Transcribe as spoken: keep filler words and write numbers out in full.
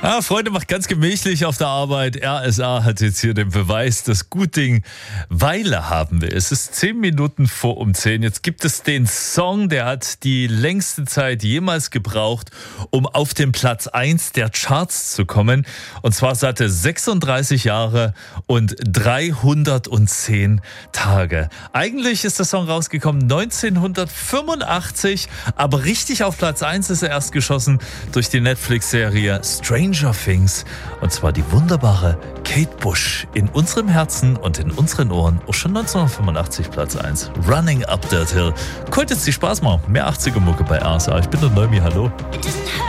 Ah, Freunde, macht ganz gemächlich auf der Arbeit. R S A hat jetzt hier den Beweis, dass Gutding Weile haben will. Es ist zehn Minuten vor um zehn. Jetzt gibt es den Song, der hat die längste Zeit jemals gebraucht, um auf den Platz eins der Charts zu kommen. Und zwar satte sechsunddreißig Jahre und dreihundertzehn Tage. Eigentlich ist der Song rausgekommen neunzehnhundertfünfundachtzig, aber richtig auf Platz eins ist er erst geschossen durch die Netflix-Serie Stranger Things. Und zwar die wunderbare Kate Bush in unserem Herzen und in unseren Ohren. Auch schon neunzehnhundertfünfundachtzig Platz eins. Running Up That Hill. Konnte jetzt die Spaß machen. Mehr achtziger Mucke bei R S A. Ich bin der Neumi, hallo.